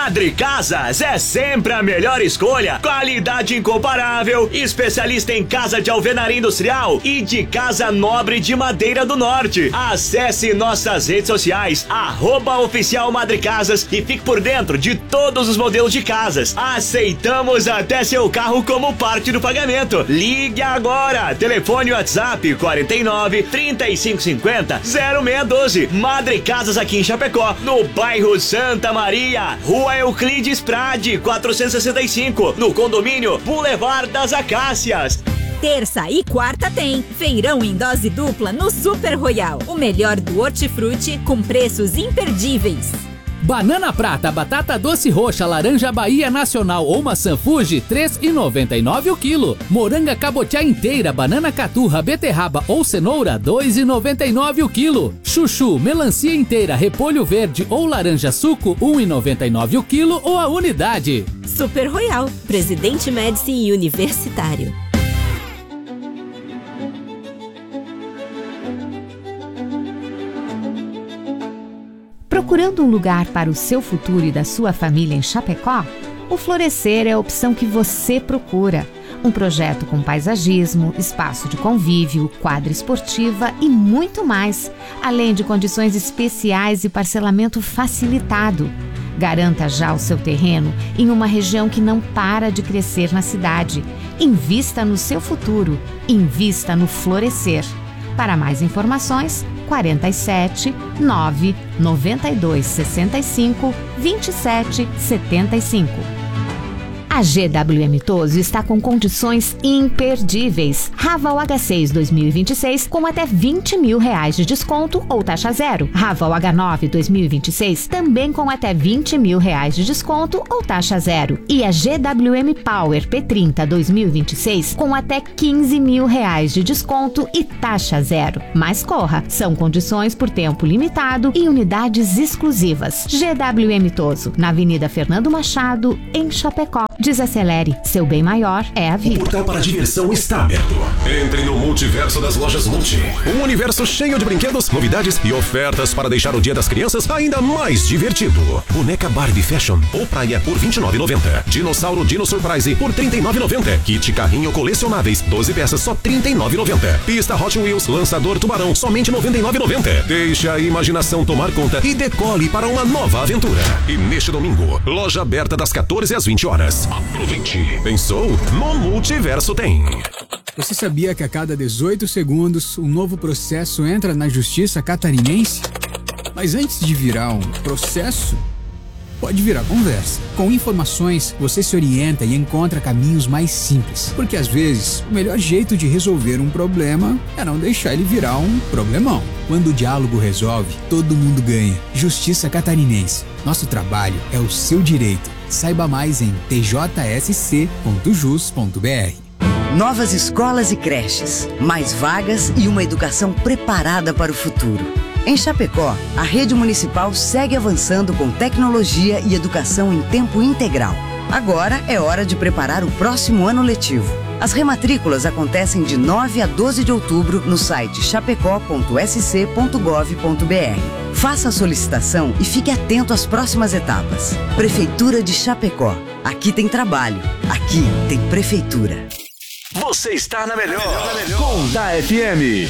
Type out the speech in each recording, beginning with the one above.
Madre Casas é sempre a melhor escolha. Qualidade incomparável, especialista em casa de alvenaria industrial e de casa nobre de madeira do norte. Acesse nossas redes sociais, @oficial Madre Casas, e fique por dentro de todos os modelos de casas. Aceitamos até seu carro como parte do pagamento. Ligue agora. Telefone WhatsApp 49 3550 0612. Madre Casas aqui em Chapecó, no bairro Santa Maria, Rua Euclides Prade 465, no condomínio Boulevard das Acácias. Terça e quarta tem feirão em dose dupla no Super Royal. O melhor do hortifruti com preços imperdíveis. Banana prata, batata doce roxa, laranja Bahia Nacional ou maçã Fuji, R$ 3,99 o quilo. Moranga cabotiá inteira, banana caturra, beterraba ou cenoura, R$ 2,99 o quilo. Chuchu, melancia inteira, repolho verde ou laranja suco, R$ 1,99 o quilo ou a unidade. Super Royal, Presidente Médici e Universitário. Procurando um lugar para o seu futuro e da sua família em Chapecó? O Florescer é a opção que você procura. Um projeto com paisagismo, espaço de convívio, quadra esportiva e muito mais, além de condições especiais e parcelamento facilitado. Garanta já o seu terreno em uma região que não para de crescer na cidade. Invista no seu futuro. Invista no Florescer. Para mais informações, 47 9 92 65 27 75. A GWM Toso está com condições imperdíveis. Raval H6 2026 com até R$20 mil de desconto ou taxa zero. Raval H9 2026 também com até R$20 mil de desconto ou taxa zero. E a GWM Power P30 2026 com até R$15 mil de desconto e taxa zero. Mas corra, são condições por tempo limitado e unidades exclusivas. GWM Toso, na Avenida Fernando Machado, em Chapecó. Desacelere, seu bem maior é a vida. O portal para a diversão está aberto. Entre no multiverso das lojas Multi. Um universo cheio de brinquedos, novidades e ofertas para deixar o Dia das Crianças ainda mais divertido. Boneca Barbie Fashion ou Praia por R$ 29,90. Dinossauro Dino Surprise por R$ 39,90. Kit Carrinho Colecionáveis, 12 peças, só R$ 39,90. Pista Hot Wheels Lançador Tubarão, somente R$ 99,90. Deixe a imaginação tomar conta e decole para uma nova aventura. E neste domingo, loja aberta das 14 às 20 horas. Aproveite. Pensou? No Multiverso tem. Você sabia que a cada 18 segundos um novo processo entra na justiça catarinense? Mas antes de virar um processo, pode virar conversa. Com informações, você se orienta e encontra caminhos mais simples. Porque às vezes, o melhor jeito de resolver um problema é não deixar ele virar um problemão. Quando o diálogo resolve, todo mundo ganha. Justiça Catarinense. Nosso trabalho é o seu direito. Saiba mais em tjsc.jus.br. Novas escolas e creches, mais vagas e uma educação preparada para o futuro. Em Chapecó, a rede municipal segue avançando com tecnologia e educação em tempo integral. Agora é hora de preparar o próximo ano letivo. As rematrículas acontecem de 9 a 12 de outubro no site chapecó.sc.gov.br. Faça a solicitação e fique atento às próximas etapas. Prefeitura de Chapecó. Aqui tem trabalho. Aqui tem prefeitura. Você está na melhor. Com da FM.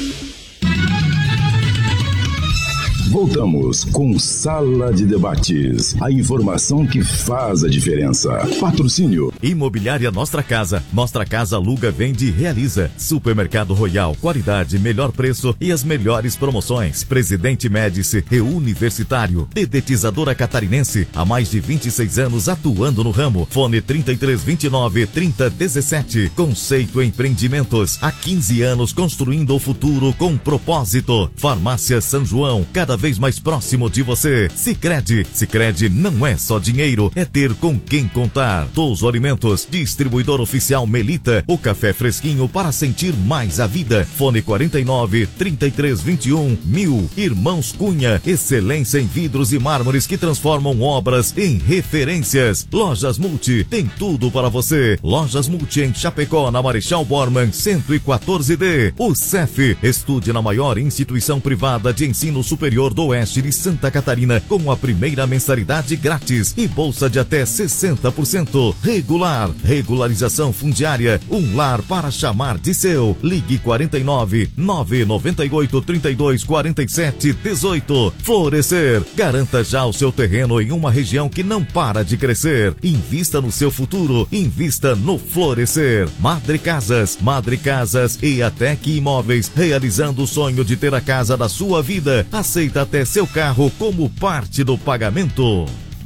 Voltamos com Sala de Debates. A informação que faz a diferença. Patrocínio. Imobiliária Nostra Casa. Nostra Casa aluga, vende e realiza. Supermercado Royal. Qualidade, melhor preço e as melhores promoções. Presidente Médici e Universitário. Dedetizadora Catarinense. Há mais de 26 anos atuando no ramo. Fone 3329-3017. Conceito Empreendimentos. Há 15 anos construindo o futuro com propósito. Farmácia São João. Cada vez mais próximo de você. Sicredi. Sicredi não é só dinheiro, é ter com quem contar. Touso Alimentos. Alimentos, distribuidor oficial Melita, o café fresquinho para sentir mais a vida. Fone 49 33 21 1000. Irmãos Cunha, excelência em vidros e mármores que transformam obras em referências. Lojas Multi, tem tudo para você. Lojas Multi em Chapecó, na Marechal Bormann 114D. O CEF, estude na maior instituição privada de ensino superior do oeste de Santa Catarina, com a primeira mensalidade grátis e bolsa de até 60%. Regular, regularização fundiária, um lar para chamar de seu. Ligue 49 998 32 47 18. Florescer, garanta já o seu terreno em uma região que não para de crescer. Invista no seu futuro, invista no Florescer. Madre Casas e Atec Imóveis, realizando o sonho de ter a casa da sua vida. Aceita até seu carro como parte do pagamento.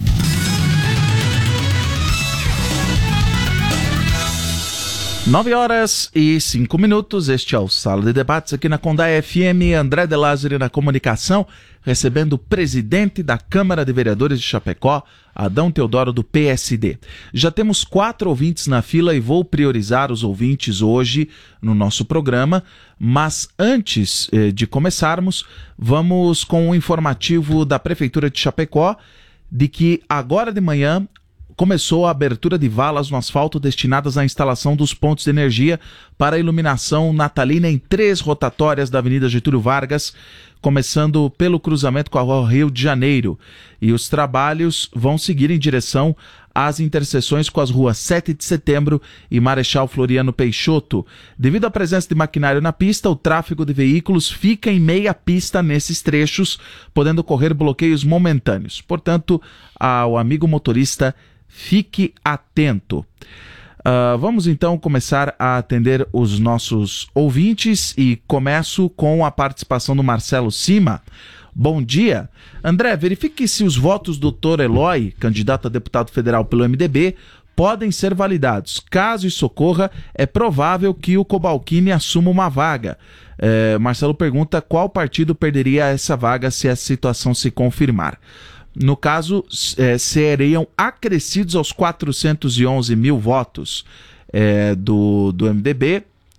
9h05. Este é o Sala de Debates aqui na Condá FM. André de Lázari na comunicação, recebendo o presidente da Câmara de Vereadores de Chapecó, Adão Teodoro, do PSD. Já temos 4 ouvintes na fila e vou priorizar os ouvintes hoje no nosso programa, mas antes de começarmos, vamos com um informativo da Prefeitura de Chapecó de que agora de manhã começou a abertura de valas no asfalto destinadas à instalação dos pontos de energia para a iluminação natalina em 3 rotatórias da Avenida Getúlio Vargas, começando pelo cruzamento com a Rua Rio de Janeiro. E os trabalhos vão seguir em direção às interseções com as ruas 7 de Setembro e Marechal Floriano Peixoto. Devido à presença de maquinário na pista, o tráfego de veículos fica em meia pista nesses trechos, podendo ocorrer bloqueios momentâneos. Portanto, ao amigo motorista, fique atento. Vamos então começar a atender os nossos ouvintes e começo com a participação do Marcelo Cima. Bom dia. André, verifique se os votos do Dr. Eloy, candidato a deputado federal pelo MDB, podem ser validados. Caso isso ocorra, é provável que o Cobalcini assuma uma vaga. Marcelo pergunta qual partido perderia essa vaga se essa situação se confirmar. No caso, seriam acrescidos aos 411 mil votos do MDB,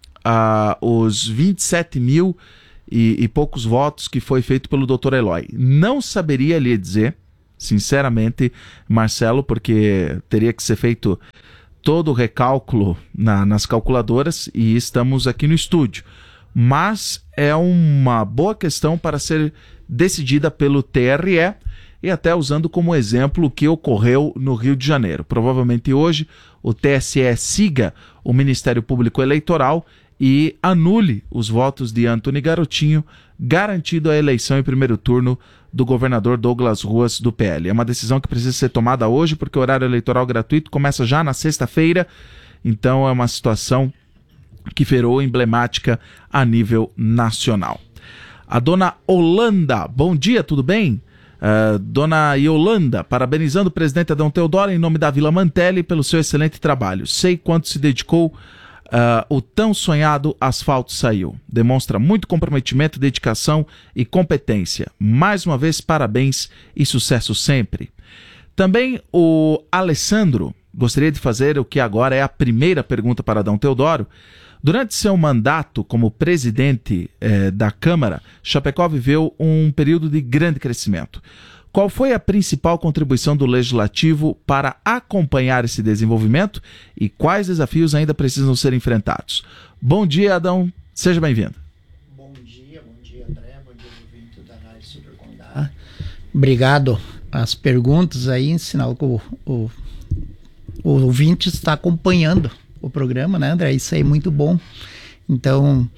os 27 mil e poucos votos que foi feito pelo Dr. Eloy. Não saberia lhe dizer, sinceramente, Marcelo, porque teria que ser feito todo o recálculo nas calculadoras e estamos aqui no estúdio. Mas é uma boa questão para ser decidida pelo TRE, e até usando como exemplo o que ocorreu no Rio de Janeiro. Provavelmente hoje o TSE siga o Ministério Público Eleitoral e anule os votos de Antony Garotinho, garantindo a eleição em primeiro turno do governador Douglas Ruas, do PL. É uma decisão que precisa ser tomada hoje, porque o horário eleitoral gratuito começa já na sexta-feira, então é uma situação que virou emblemática a nível nacional. A dona Holanda, bom dia, tudo bem? Dona Yolanda, parabenizando o presidente Adão Teodoro em nome da Vila Mantelli pelo seu excelente trabalho. Sei quanto se dedicou, o tão sonhado asfalto saiu. Demonstra muito comprometimento, dedicação e competência. Mais uma vez, parabéns e sucesso sempre. Também o Alessandro gostaria de fazer o que agora é a primeira pergunta para Adão Teodoro. Durante seu mandato como presidente da Câmara, Chapecó viveu um período de grande crescimento. Qual foi a principal contribuição do Legislativo para acompanhar esse desenvolvimento e quais desafios ainda precisam ser enfrentados? Bom dia, Adão. Seja bem-vindo. Bom dia, André. Bom dia, ouvinte da Rádio Super Condá. Obrigado. As perguntas aí, sinal que o ouvinte está acompanhando o programa, né, André? Isso aí é muito bom. Então,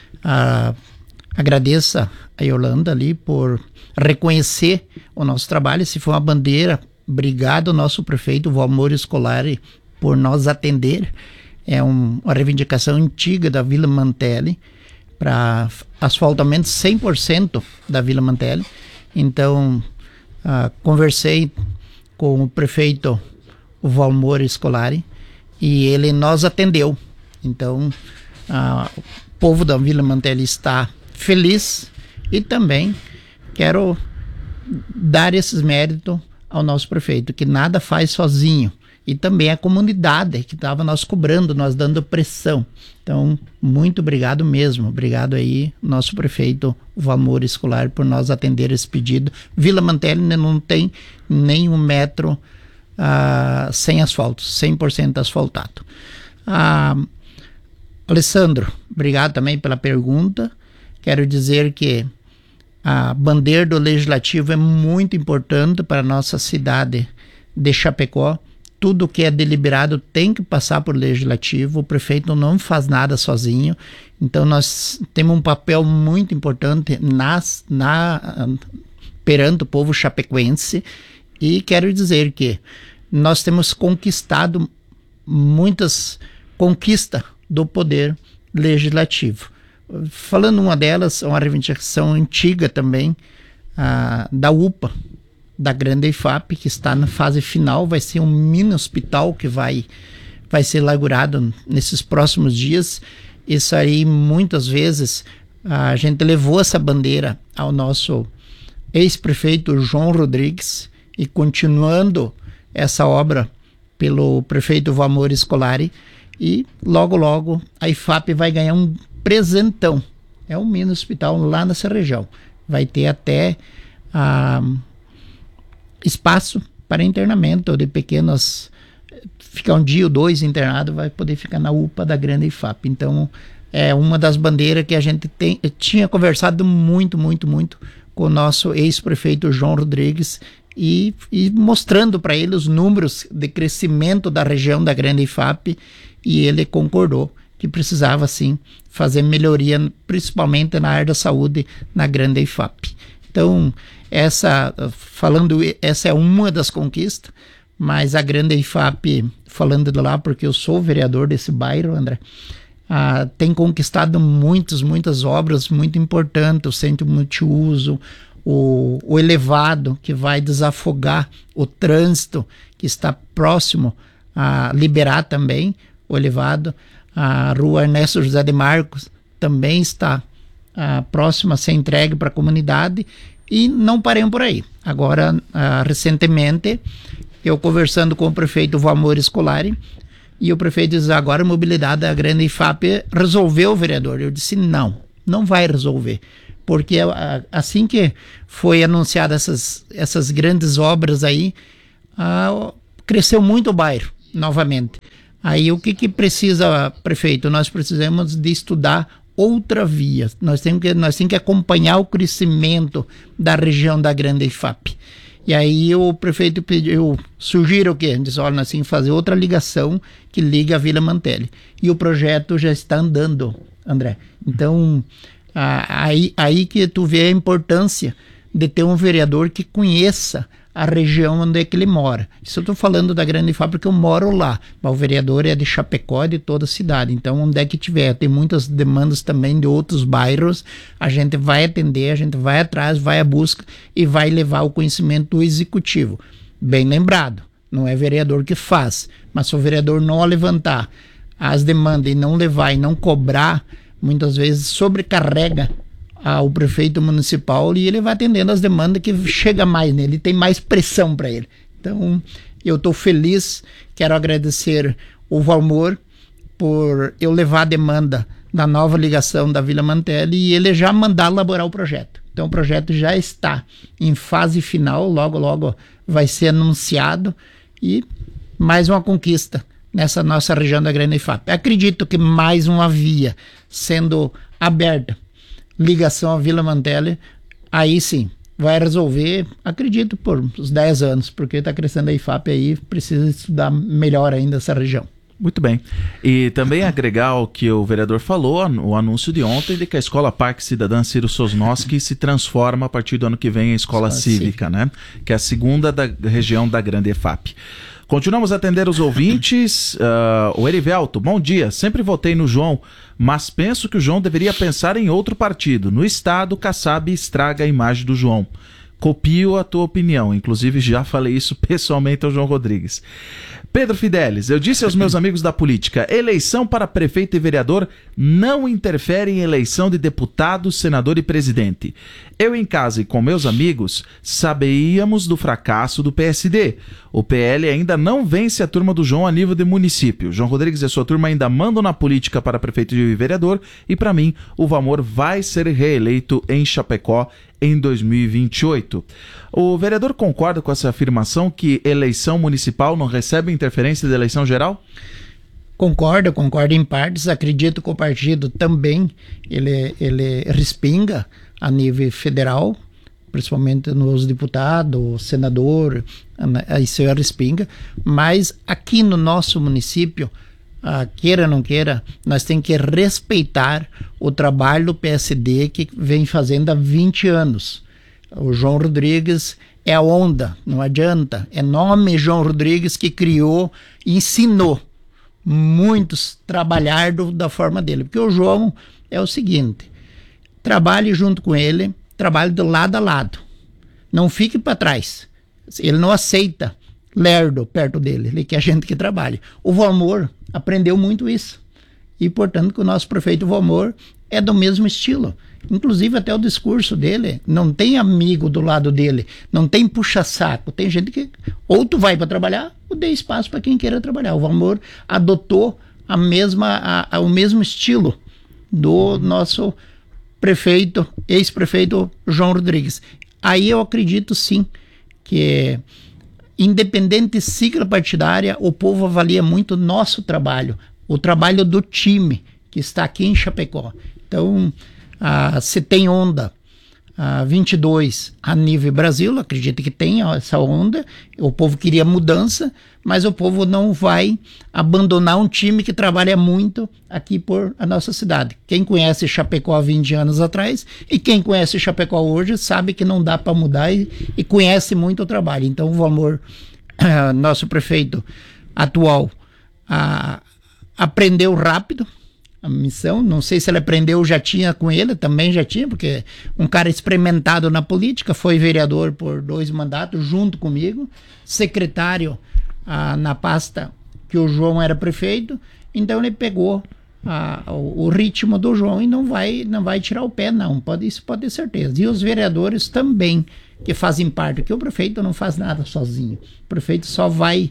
agradeço a Yolanda ali por reconhecer o nosso trabalho. Se for uma bandeira, obrigado ao nosso prefeito Valmor Scolari por nos atender. É uma reivindicação antiga da Vila Mantelli para asfaltamento 100% da Vila Mantelli. Então, conversei com o prefeito Valmor Scolari e ele nos atendeu. Então, o povo da Vila Mantelli está feliz e também quero dar esses méritos ao nosso prefeito, que nada faz sozinho. e também a comunidade que estava nós cobrando, nós dando pressão. Então, muito obrigado mesmo. Obrigado aí, nosso prefeito Valmor Scolari, por nós atender esse pedido. Vila Mantelli não tem nem 1 metro sem asfalto, 100% asfaltado. Alessandro, obrigado também pela pergunta. Quero dizer que a bandeira do Legislativo é muito importante para a nossa cidade de Chapecó. Tudo que é deliberado tem que passar por Legislativo. O prefeito não faz nada sozinho. Então nós temos um papel muito importante perante o povo chapecoense. E quero dizer que nós temos conquistado muitas conquistas do poder legislativo. Falando uma delas, uma reivindicação antiga também, da UPA, da Grande IFAP, que está na fase final. Vai ser um mini hospital que vai ser inaugurado nesses próximos dias. Isso aí, muitas vezes, a gente levou essa bandeira ao nosso ex-prefeito João Rodrigues, e continuando essa obra pelo prefeito Valmor Scolari, e logo logo a IFAP vai ganhar um presentão. É um mini hospital lá nessa região. Vai ter até espaço para internamento de pequenos, ficar 1 dia ou 2 internado, vai poder ficar na UPA da Grande IFAP. Então é uma das bandeiras que a gente tinha conversado muito com o nosso ex-prefeito João Rodrigues, e mostrando para ele os números de crescimento da região da Grande IFAP, e ele concordou que precisava sim fazer melhoria, principalmente na área da saúde na Grande IFAP. Então, essa é uma das conquistas, mas a Grande IFAP, falando de lá, porque eu sou vereador desse bairro, André, tem conquistado muitas obras muito importantes, o centro multiuso, o elevado que vai desafogar o trânsito, que está próximo a liberar também o elevado. A rua Ernesto José de Marcos também está próxima a ser entregue para a comunidade, e não paremos por aí. Agora, recentemente, eu conversando com o prefeito Valmor Scolari, e o prefeito diz: agora a mobilidade da Grande IFAP resolveu, vereador. Eu disse: não vai resolver, porque assim que foi anunciada essas grandes obras aí, cresceu muito o bairro novamente. Aí o que precisa, prefeito? Nós precisamos de estudar outra via. Nós temos que acompanhar o crescimento da região da Grande IFAP. E aí o prefeito pediu, sugiro o quê? Diz: olha, nós temos que fazer outra ligação que liga a Vila Mantelli. E o projeto já está andando, André. Então, aí que tu vê a importância de ter um vereador que conheça a região onde é que ele mora. Isso eu estou falando da Grande IFAP porque eu moro lá, mas o vereador é de Chapecó, de toda a cidade. Então, onde é que tiver, tem muitas demandas também de outros bairros, a gente vai atender, a gente vai atrás, vai à busca e vai levar o conhecimento do executivo. Bem lembrado, não é vereador que faz, mas se o vereador não levantar as demandas e não levar e não cobrar, muitas vezes sobrecarrega o prefeito municipal, e ele vai atendendo as demandas que chega mais nele, tem mais pressão para ele. Então, eu estou feliz, quero agradecer o Valmor por eu levar a demanda da nova ligação da Vila Mantelli e ele já mandar elaborar o projeto. Então, o projeto já está em fase final, logo vai ser anunciado, e mais uma conquista nessa nossa região da Grande IFAP. Acredito que mais uma via sendo aberta, ligação à Vila Mantelli, aí sim, vai resolver, acredito, por uns 10 anos, porque está crescendo a IFAP aí, precisa estudar melhor ainda essa região. Muito bem. E também agregar ao que o vereador falou, o anúncio de ontem de que a Escola Parque Cidadã Ciro Sosnoski se transforma a partir do ano que vem em Escola Cívica, né? Que é a segunda da região da Grande IFAP. Continuamos a atender os ouvintes. O Erivelto, bom dia. Sempre votei no João, mas penso que o João deveria pensar em outro partido. No estado, o Kassab estraga a imagem do João. Copio a tua opinião. Inclusive, já falei isso pessoalmente ao João Rodrigues. Pedro Fidelis, eu disse aos meus amigos da política: eleição para prefeito e vereador não interfere em eleição de deputado, senador e presidente. Eu em casa e com meus amigos sabíamos do fracasso do PSD. O PL ainda não vence a turma do João a nível de município. João Rodrigues e sua turma ainda mandam na política para prefeito e vereador e para mim o Valmor vai ser reeleito em Chapecó em 2028. O vereador concorda com essa afirmação que eleição municipal não recebe interferência da eleição geral? Concordo em partes. Acredito que o partido também ele respinga a nível federal, principalmente nos deputados, senador, isso respinga. Mas aqui no nosso município, queira ou não queira, nós temos que respeitar o trabalho do PSD que vem fazendo há 20 anos. O João Rodrigues é a onda, não adianta. É nome João Rodrigues que criou e ensinou muitos trabalhar da forma dele. Porque o João é o seguinte, trabalhe junto com ele, trabalhe do lado a lado. Não fique para trás. Ele não aceita lerdo perto dele, ele quer gente que trabalhe. O Valmor aprendeu muito isso. E, portanto, que o nosso prefeito Valmor é do mesmo estilo. Inclusive, até o discurso dele, não tem amigo do lado dele, não tem puxa-saco. Tem gente que, ou tu vai para trabalhar, ou dê espaço para quem queira trabalhar. O Valmor adotou o mesmo estilo do nosso prefeito, ex-prefeito João Rodrigues. Aí eu acredito, sim, que independente sigla partidária, o povo avalia muito o nosso trabalho, o trabalho do time que está aqui em Chapecó. Então, se tem onda 22 a nível Brasil, acredito que tem essa onda, o povo queria mudança, mas o povo não vai abandonar um time que trabalha muito aqui por a nossa cidade. Quem conhece Chapecó há 20 anos atrás e quem conhece Chapecó hoje sabe que não dá para mudar e conhece muito o trabalho. Então o Valmor, nosso prefeito atual, aprendeu rápido a missão, não sei se ele aprendeu, já tinha com ele, também já tinha, porque um cara experimentado na política, foi vereador por 2 mandatos junto comigo, secretário na pasta que o João era prefeito, então ele pegou o ritmo do João e não vai tirar o pé, não, isso pode ter certeza. E os vereadores também, que fazem parte, porque o prefeito não faz nada sozinho, o prefeito só vai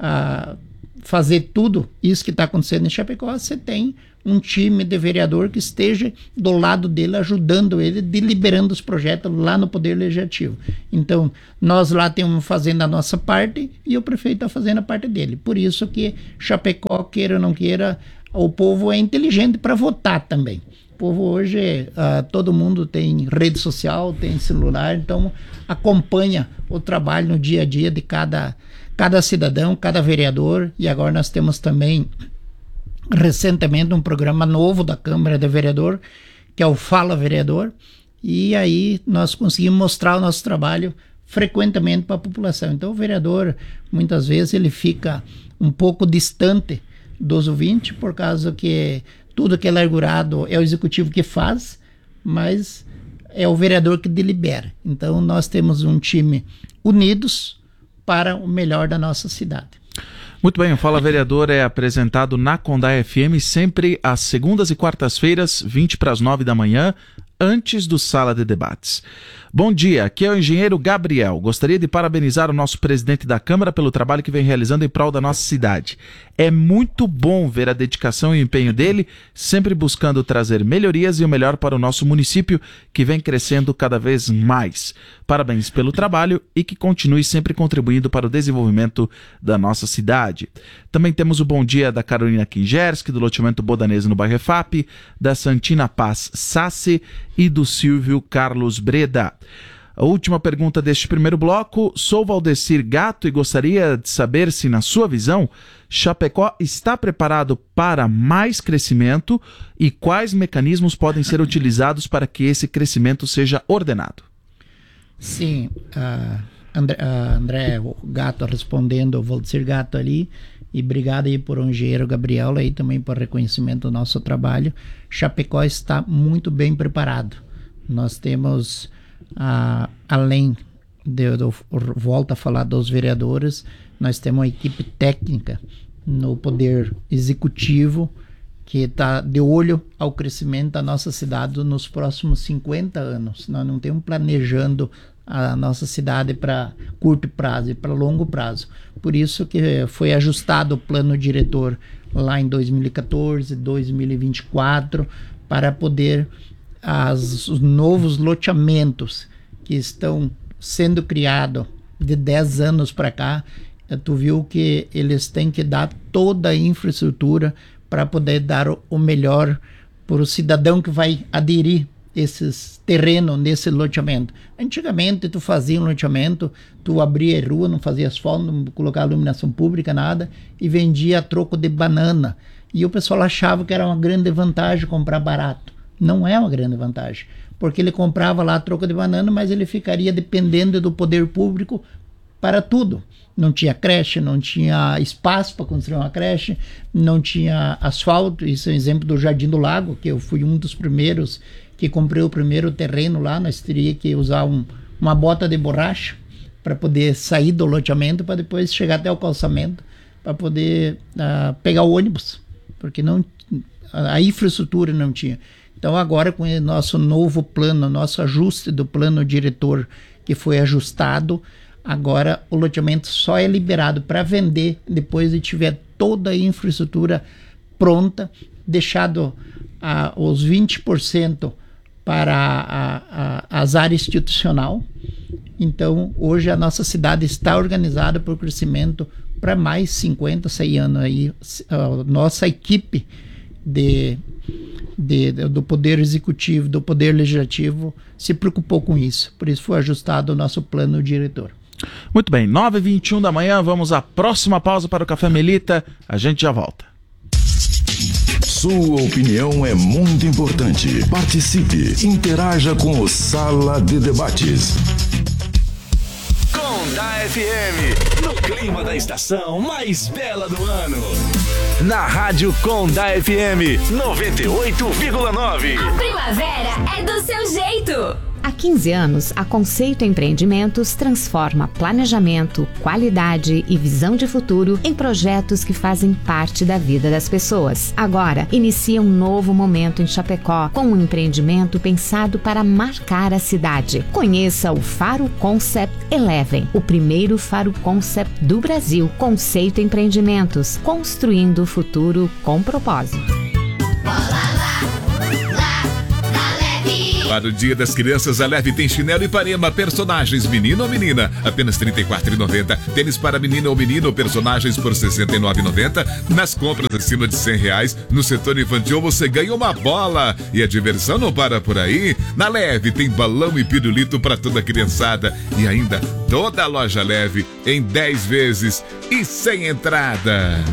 fazer tudo isso que está acontecendo em Chapecó. Você tem um time de vereador que esteja do lado dele, ajudando ele, deliberando os projetos lá no Poder Legislativo. Então, nós lá estamos fazendo a nossa parte e o prefeito está fazendo a parte dele. Por isso que Chapecó, queira ou não queira, o povo é inteligente para votar também. O povo hoje, todo mundo tem rede social, tem celular, então acompanha o trabalho no dia a dia de cada cidadão, cada vereador. E agora nós temos também recentemente um programa novo da Câmara de Vereador, que é o Fala Vereador, e aí nós conseguimos mostrar o nosso trabalho frequentemente para a população. Então o vereador, muitas vezes, ele fica um pouco distante dos ouvintes, por causa que tudo que é largurado é o executivo que faz, mas é o vereador que delibera. Então nós temos um time unidos para o melhor da nossa cidade. Muito bem, o Fala Vereador é apresentado na Condá FM sempre às segundas e quartas-feiras, 20:09 da manhã, antes do Sala de Debates. Bom dia, aqui é o engenheiro Gabriel. Gostaria de parabenizar o nosso presidente da Câmara pelo trabalho que vem realizando em prol da nossa cidade. É muito bom ver a dedicação e o empenho dele, sempre buscando trazer melhorias e o melhor para o nosso município, que vem crescendo cada vez mais. Parabéns pelo trabalho e que continue sempre contribuindo para o desenvolvimento da nossa cidade. Também temos o bom dia da Carolina Kingerski, do loteamento Bodanese no bairro EFAP, da Santina Paz Sassi e do Silvio Carlos Breda. A última pergunta deste primeiro bloco. Sou Valdecir Gato e gostaria de saber se, na sua visão, Chapecó está preparado para mais crescimento e quais mecanismos podem ser utilizados para que esse crescimento seja ordenado. Sim, André Gato respondendo, o Valdecir Gato ali, e obrigado aí por o engenheiro Gabriel aí também por reconhecimento do nosso trabalho. Chapecó está muito bem preparado. Nós temos, além volto a falar dos vereadores, nós temos uma equipe técnica no Poder Executivo que está de olho ao crescimento da nossa cidade nos próximos 50 anos. Nós não estamos planejando a nossa cidade para curto prazo e para longo prazo. Por isso que foi ajustado o plano diretor lá em 2014, 2024, para poder os novos loteamentos que estão sendo criados de 10 anos para cá, tu viu que eles têm que dar toda a infraestrutura para poder dar o melhor para o cidadão que vai aderir esses terrenos nesse loteamento. Antigamente tu fazia um loteamento, tu abria a rua, não fazia asfalto, não colocava iluminação pública, nada, e vendia a troco de banana. E o pessoal achava que era uma grande vantagem comprar barato. Não é uma grande vantagem, porque ele comprava lá a troco de banana, mas ele ficaria dependendo do poder público para tudo. Não tinha creche, não tinha espaço para construir uma creche, não tinha asfalto. Isso é um exemplo do Jardim do Lago, que eu fui um dos primeiros que comprei o primeiro terreno lá. Nós teríamos que usar uma bota de borracha para poder sair do loteamento, para depois chegar até o calçamento, para poder pegar o ônibus, porque a infraestrutura não tinha. Então agora, com o nosso novo plano, nosso ajuste do plano diretor que foi ajustado, agora o loteamento só é liberado para vender depois de tiver toda a infraestrutura pronta, deixado os 20% para as áreas institucional. Então hoje a nossa cidade está organizada para o crescimento para mais 50, 100 anos. Aí, a nossa equipe do Poder Executivo, do Poder Legislativo se preocupou com isso. Por isso foi ajustado o nosso plano diretor. Muito bem, 9h21 da manhã, vamos à próxima pausa para o Café Melita, a gente já volta. Sua opinião é muito importante. Participe, interaja com o Sala de Debates. Conda FM, no clima da estação mais bela do ano. Na Rádio Conda FM 98,9. A primavera é do seu jeito. Há 15 anos, a Conceito Empreendimentos transforma planejamento, qualidade e visão de futuro em projetos que fazem parte da vida das pessoas. Agora, inicia um novo momento em Chapecó, com um empreendimento pensado para marcar a cidade. Conheça o Faro Concept Eleven, o primeiro Faro Concept do Brasil. Conceito Empreendimentos, construindo o futuro com propósito. Para o Dia das Crianças, a Leve tem chinelo Ipanema, personagens menino ou menina, apenas R$ 34,90. Tênis para menina ou menino, personagens por R$ 69,90. Nas compras acima de R$ 100, no setor infantil você ganha uma bola. E a diversão não para por aí. Na Leve tem balão e pirulito para toda a criançada. E ainda toda a loja Leve em 10 vezes e sem entrada.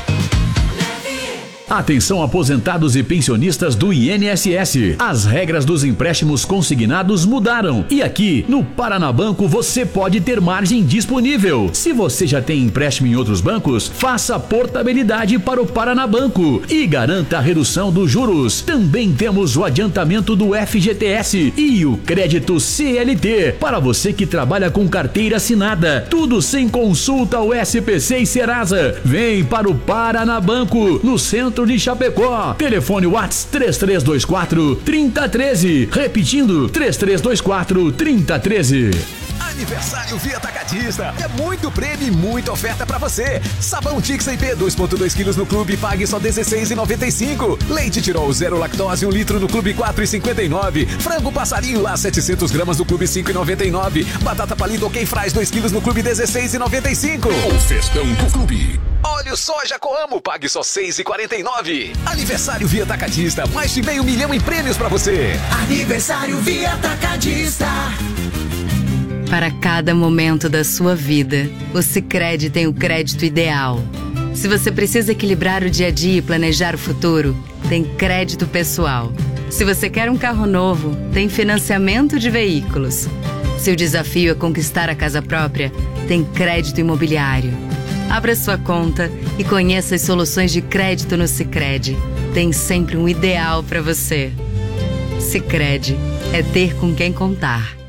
Atenção, aposentados e pensionistas do INSS. As regras dos empréstimos consignados mudaram. E aqui, no Paranabanco, você pode ter margem disponível. Se você já tem empréstimo em outros bancos, faça portabilidade para o Paranabanco e garanta a redução dos juros. Também temos o adiantamento do FGTS e o crédito CLT para você que trabalha com carteira assinada. Tudo sem consulta ao SPC e Serasa. Vem para o Paranabanco, no centro de Chapecó. Telefone WhatsApp 3324-3013. Repetindo, 3324-3013. Aniversário Via Atacadista. É muito prêmio e muita oferta pra você. Sabão Tix IP 2,2 kg no Clube, pague só R$16,95. Leite Tirol 0 lactose 1 litro no Clube, R$4,59. Frango Passarinho lá 700 gramas no Clube, R$5,99. Batata Palito OK Fries 2 kg no Clube, R$16,95. O festão do Clube. Óleo soja Coamo, pague só R$6,49. Aniversário Via Atacadista, mais de R$500 mil em prêmios pra você. Aniversário Via Atacadista. Para cada momento da sua vida, o Sicredi tem o crédito ideal. Se você precisa equilibrar o dia a dia e planejar o futuro, tem crédito pessoal. Se você quer um carro novo, tem financiamento de veículos. Se o desafio é conquistar a casa própria, tem crédito imobiliário. Abra sua conta e conheça as soluções de crédito no Sicredi. Tem sempre um ideal para você. Sicredi é ter com quem contar.